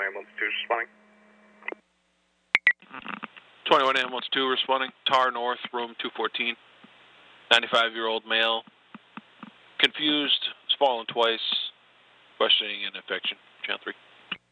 ambulance 2 responding. 21 ambulance 2 responding. Tar North, room 214. 95-year-old male. Confused, has fallen twice. Questioning and infection. Channel 3.